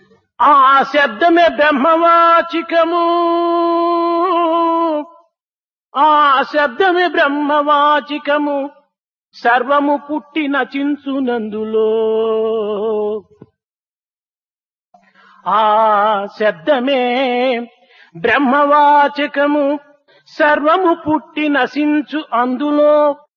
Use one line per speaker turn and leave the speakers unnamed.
ఆ శబ్దమే బ్రహ్మవాచికము. ఆ శబ్దమే బ్రహ్మవాచికము. సర్వము పుట్టి నచించునందులో. ఆ శబ్దమే బ్రహ్మవాచకము. సర్వము పుట్టి నశించు అందులో.